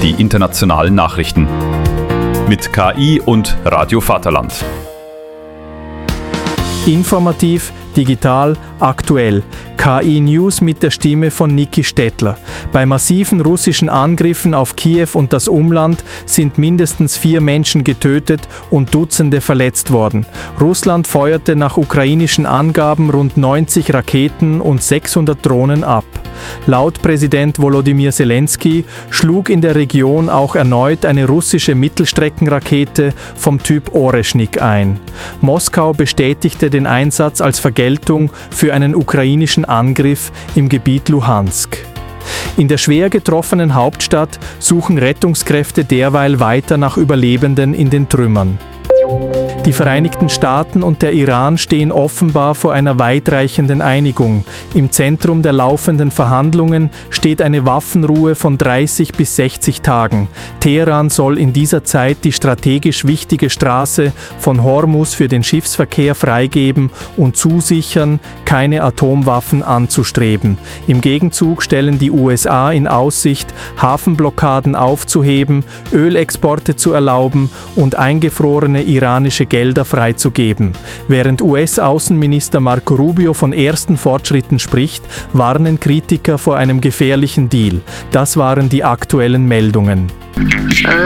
die internationalen Nachrichten. Mit KI und Radio Vaterland. Informativ, digital, aktuell. KI-News mit der Stimme von Niki Stettler. Bei massiven russischen Angriffen auf Kiew und das Umland sind mindestens 4 Menschen getötet und Dutzende verletzt worden. Russland feuerte nach ukrainischen Angaben rund 90 Raketen und 600 Drohnen ab. Laut Präsident Volodymyr Zelensky schlug in der Region auch erneut eine russische Mittelstreckenrakete vom Typ Oreschnik ein. Moskau bestätigte den Einsatz als Vergeltung für einen ukrainischen Angriff im Gebiet Luhansk. In der schwer getroffenen Hauptstadt suchen Rettungskräfte derweil weiter nach Überlebenden in den Trümmern. Die Vereinigten Staaten und der Iran stehen offenbar vor einer weitreichenden Einigung. Im Zentrum der laufenden Verhandlungen steht eine Waffenruhe von 30 bis 60 Tagen. Teheran soll in dieser Zeit die strategisch wichtige Straße von Hormuz für den Schiffsverkehr freigeben und zusichern, keine Atomwaffen anzustreben. Im Gegenzug stellen die USA in Aussicht, Hafenblockaden aufzuheben, Ölexporte zu erlauben und eingefrorene iranische Gelder freizugeben. Während US-Außenminister Marco Rubio von ersten Fortschritten spricht, warnen Kritiker vor einem gefährlichen Deal. Das waren die aktuellen Meldungen.